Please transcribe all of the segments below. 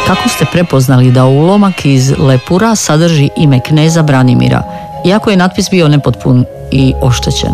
Kako ste prepoznali da ulomak iz lepura sadrži ime kneza Branimira, iako je natpis bio nepotpun i oštećen?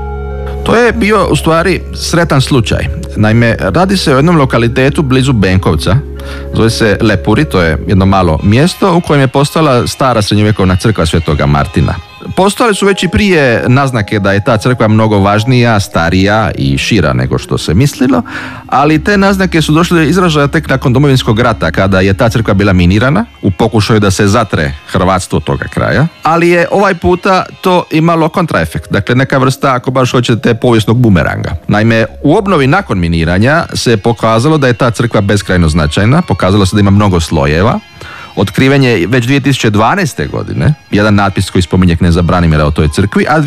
To je bio u stvari sretan slučaj. Naime, radi se o jednom lokalitetu blizu Benkovca, zove se Lepuri, to je jedno malo mjesto u kojem je postojala stara srednjovjekovna crkva Svetoga Martina. Postojale su već i prije naznake da je ta crkva mnogo važnija, starija i šira nego što se mislilo, ali te naznake su došle do izražaja tek nakon Domovinskog rata, kada je ta crkva bila minirana u pokušaju da se zatre hrvatstvo toga kraja, ali je ovaj puta to imalo kontraefekt, dakle neka vrsta, ako baš hoćete, povijesnog bumeranga. Naime, u obnovi nakon miniranja se pokazalo da je ta crkva beskrajno značajna, pokazalo se da ima mnogo slojeva. Otkriven je već 2012. godine jedan natpis koji spominje kneza Branimira o toj crkvi, a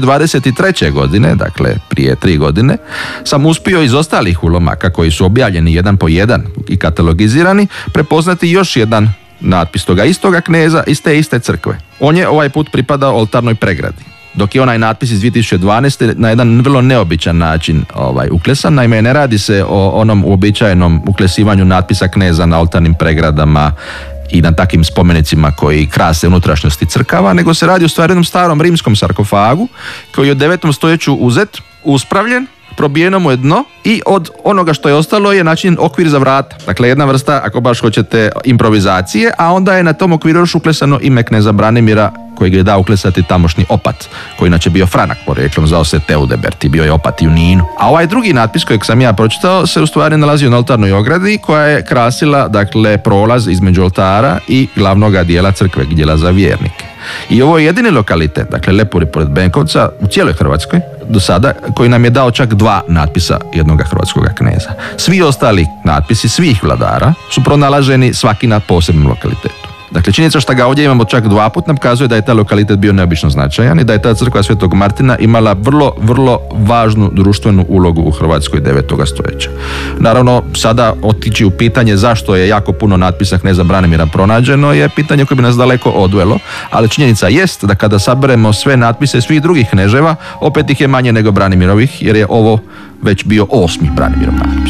2023. godine, dakle prije 3 godine, sam uspio iz ostalih ulomaka koji su objavljeni jedan po jedan i katalogizirani prepoznati još jedan natpis toga istoga kneza iz te iste crkve. On je ovaj put pripadao oltarnoj pregradi, dok je onaj natpis iz 2012. na jedan vrlo neobičan način uklesan. Naime, ne radi se o onom uobičajenom uklesivanju natpisa kneza na oltarnim pregradama i na takvim spomenicima koji krase unutrašnjosti crkava, nego se radi o stvari jednom starom rimskom sarkofagu koji je u 9. stoljeću uzet, uspravljen, probijeno mu je dno i od onoga što je ostalo je načinjen okvir za vrata. Dakle, jedna vrsta, ako baš hoćete, improvizacije, a onda je na tom okviru još uklesano ime kneza Branimira kojeg je dao uklesati tamošnji opat, koji inače bio Franak porijeklom, zvao se Teudebert i bio je opat i u Ninu. A ovaj drugi natpis kojeg sam ja pročitao se u stvari nalazio na oltarnoj ogradi koja je krasila, dakle, prolaz između oltara i glavnoga dijela crkve, dijela za vjernike. I ovo je jedini lokalitet, dakle Lepuri pored Benkovca, u cijeloj Hrvatskoj do sada, koji nam je dao čak 2 natpisa jednog hrvatskog kneza. Svi ostali natpisi svih vladara su pronalaženi svaki na posebnom lokalitetu. Dakle, činjenica što ga ovdje imamo čak 2 puta nam kazuje da je taj lokalitet bio neobično značajan i da je ta crkva Svetog Martina imala vrlo, vrlo važnu društvenu ulogu u Hrvatskoj 9. stoljeća. Naravno, sada otići u pitanje zašto je jako puno natpisa kneza Branimira pronađeno je pitanje koje bi nas daleko odvelo, ali činjenica jest da kada saberemo sve natpise svih drugih kneževa, opet ih je manje nego Branimirovih, jer je ovo već bio 8. Branimirov natpis.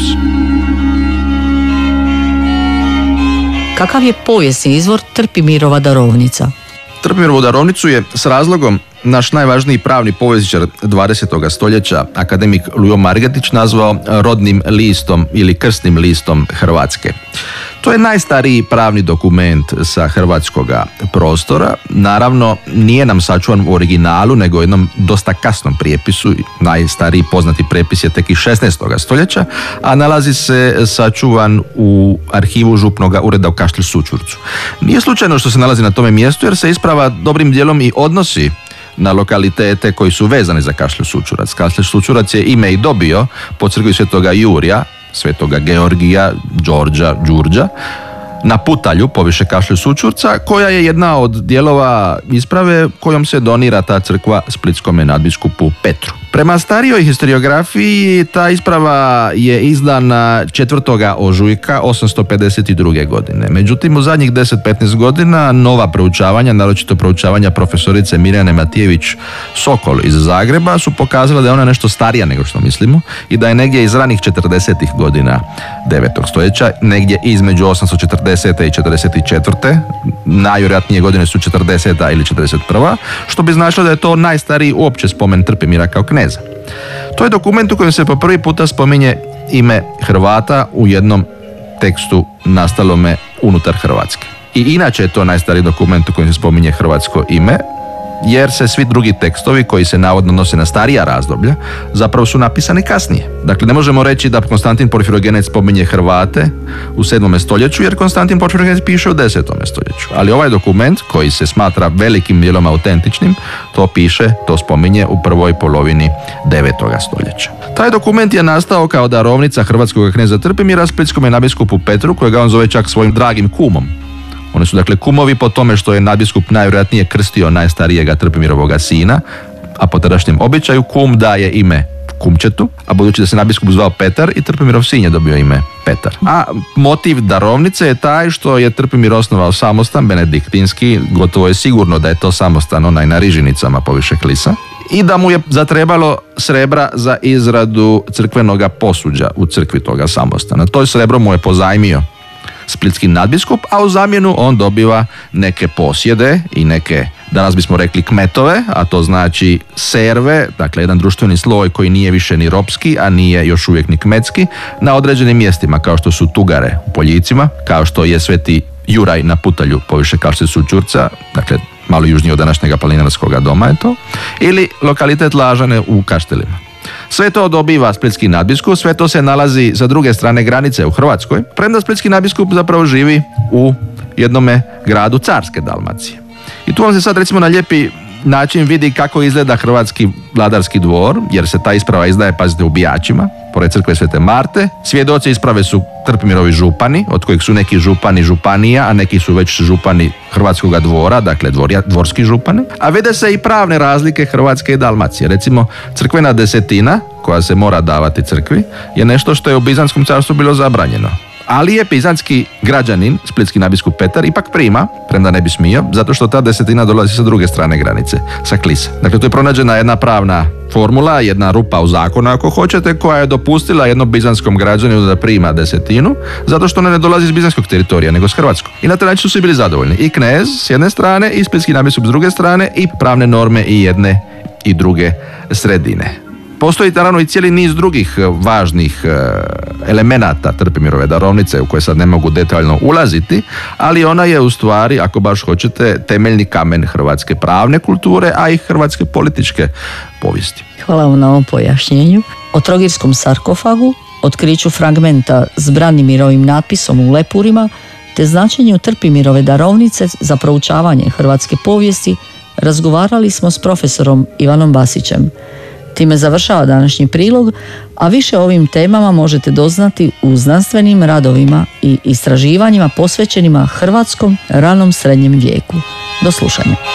Kakav je povijesni izvor Trpimirova darovnica? Trpimirovu darovnicu je s razlogom naš najvažniji pravni povjesničar 20. stoljeća, akademik Lujo Margetić, nazvao rodnim listom ili krsnim listom Hrvatske. To je najstariji pravni dokument sa hrvatskoga prostora. Naravno, nije nam sačuvan u originalu, nego u jednom dosta kasnom prijepisu. Najstariji poznati prijepis je tek iz 16. stoljeća, a nalazi se sačuvan u arhivu župnoga ureda u Kaštel Sućurcu. Nije slučajno što se nalazi na tome mjestu, jer se isprava dobrim dijelom i odnosi na lokalitete koji su vezani za Kaštel Sućurac. Kaštel Sućurac je ime i dobio po crkvi Svetoga Jurija, Svetoga Georgija, Đurđa, na Putalju, poviše Kaštel Sućurca, koja je jedna od dijelova isprave kojom se donira ta crkva splitskome nadbiskupu Petru. Prema starijoj historiografiji ta isprava je izdana 4. ožujka 852. godine. Međutim, u zadnjih 10-15 godina nova proučavanja, naročito proučavanja profesorice Mirjane Matijević Sokol iz Zagreba, su pokazala da je ona nešto starija nego što mislimo i da je negdje iz ranih 40. godina 9. stoljeća, negdje između 840. i 44. Najvjerojatnije godine su 40. ili 41. što bi značilo da je to najstariji uopće spomen Trpimira kao kneza. To je dokument u kojem se po prvi puta spominje ime Hrvata u jednom tekstu nastalome unutar Hrvatske. I inače je to najstariji dokument u kojem se spominje hrvatsko ime, jer se svi drugi tekstovi koji se navodno nose na starija razdoblja zapravo su napisani kasnije. Dakle, ne možemo reći da Konstantin Porfirogenec spominje Hrvate u 7. stoljeću, jer Konstantin Porfirogenec piše u 10. stoljeću. Ali ovaj dokument, koji se smatra velikim dijelom autentičnim, to spominje u prvoj polovini 9. stoljeća. Taj dokument je nastao kao darovnica hrvatskog kneza Trpimira splitskome nadbiskupu Petru, kojega on zove čak svojim dragim kumom. Oni su dakle kumovi po tome što je nadbiskup najvjerojatnije krstio najstarijega Trpimirovoga sina, a po tadašnjem običaju kum daje ime kumčetu, a budući da se nadbiskup zvao Petar, i Trpimirov sin je dobio ime Petar. A motiv darovnice je taj što je Trpimir osnovao samostan benediktinski, gotovo je sigurno da je to samostan onaj na Rižinicama poviše Klisa, i da mu je zatrebalo srebra za izradu crkvenoga posuđa u crkvi toga samostana. To srebro mu je pozajmio splitski nadbiskup, a u zamjenu on dobiva neke posjede i neke, danas bismo rekli, kmetove, a to znači serve, dakle jedan društveni sloj koji nije više ni ropski, a nije još uvijek ni kmetski, na određenim mjestima, kao što su Tugare u Poljicima, kao što je Sveti Juraj na Putalju, poviše kao što su Ćurca, dakle malo južnije od današnjega planinarskog doma je to, ili lokalitet Lažane u Kaštelima. Sve to dobiva splitski nadbiskup, sve to se nalazi sa druge strane granice u Hrvatskoj, premda splitski nadbiskup zapravo živi u jednome gradu carske Dalmacije. I tu vam se sad recimo na lijepi način vidi kako izgleda hrvatski vladarski dvor, jer se ta isprava izdaje, pazite, u Bijačima, pored crkve Svete Marte. Svjedoci isprave su Trpimirovi župani, od kojih su neki župani županija, a neki su već župani hrvatskog dvora, dakle dvorski župani. A vide se i pravne razlike Hrvatske i Dalmacije. Recimo, crkvena desetina, koja se mora davati crkvi, je nešto što je u Bizanskom carstvu bilo zabranjeno. Ali je bizantski građanin, splitski nadbiskup Petar, ipak prima, premda ne bi smio, zato što ta desetina dolazi sa druge strane granice, sa Klise. Dakle, tu je pronađena jedna pravna formula, jedna rupa u zakonu, ako hoćete, koja je dopustila jednom bizanskom građaninu da prima desetinu, zato što ona ne dolazi iz bizanskog teritorija, nego s hrvatskog. I na taj način su svi bili zadovoljni. I knez s jedne strane, i splitski nadbiskup s druge strane, i pravne norme i jedne i druge sredine. Postoji naravno i cijeli niz drugih važnih elemenata Trpimirove darovnice u koje sad ne mogu detaljno ulaziti, ali ona je u stvari, ako baš hoćete, temeljni kamen hrvatske pravne kulture, a i hrvatske političke povijesti. Hvala vam na ovom pojašnjenju. O trogirskom sarkofagu, otkriću fragmenta s Branimirovim natpisom u lepurima, te značenju Trpimirove darovnice za proučavanje hrvatske povijesti razgovarali smo s profesorom Ivanom Basićem. Time završava današnji prilog, a više o ovim temama možete doznati u znanstvenim radovima i istraživanjima posvećenima hrvatskom ranom srednjem vijeku. Do slušanja.